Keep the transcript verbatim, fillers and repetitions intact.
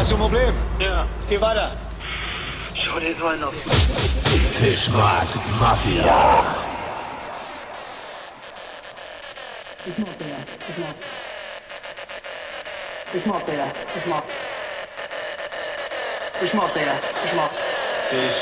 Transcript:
Hast du ein Problem? Ja. Geh weiter. Schau dir so einen auf. Fischmarkt Mafia. It's not there. It's not. It's not there. It's not. It's not there. It's not.